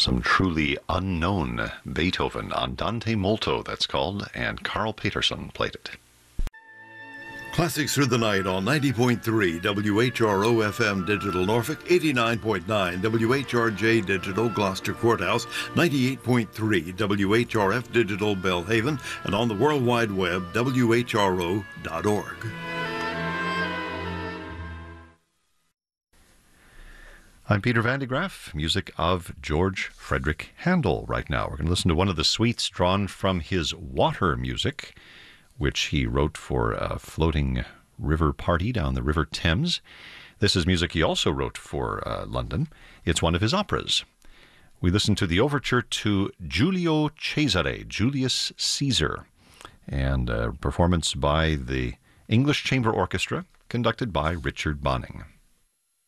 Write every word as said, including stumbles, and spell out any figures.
Some truly unknown Beethoven, Andante Molto, that's called, and Carl Peterson played it. Classics Through the Night on ninety point three W H R O F M Digital Norfolk, eighty-nine point nine W H R J Digital Gloucester Courthouse, ninety-eight point three W H R F Digital Belhaven, and on the World Wide Web, W H R O dot org. I'm Peter Van de Graaff, music of George Frederick Handel right now. We're going to listen to one of the suites drawn from his water music, which he wrote for a floating river party down the River Thames. This is music he also wrote for uh, London. It's one of his operas. We listen to the overture to Giulio Cesare, Julius Caesar, and a performance by the English Chamber Orchestra, conducted by Richard Bonning.